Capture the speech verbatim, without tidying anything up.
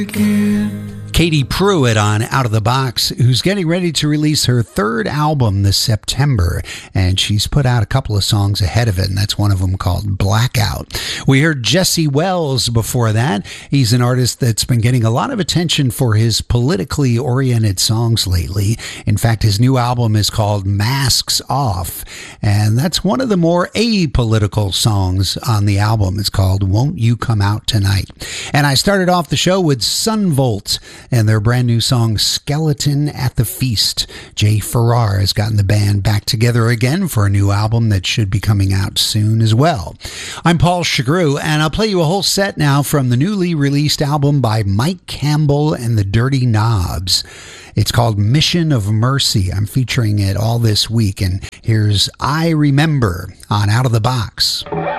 Katie Pruitt on Out of the Box, who's getting ready to release her third album this September, and she's put out a couple of songs ahead of it, and that's one of them called Blackout. We heard Jesse Wells before that. He's an artist that's been getting a lot of attention for his politically oriented songs lately. In fact, his new album is called Masks Off, and that's one of the more apolitical songs on the album. It's called Won't You Come Out Tonight. And I started off the show with Sunvolt and their brand new song Skeleton at the Feast. Jay Farrar has gotten the band back together again for a new album that should be coming out soon as well. I'm Paul Chagru, and I'll play you a whole set now from the newly released album by Mike Campbell and the Dirty Knobs. It's called Mission of Mercy. I'm featuring it all this week, and here's I Remember on Out of the Box.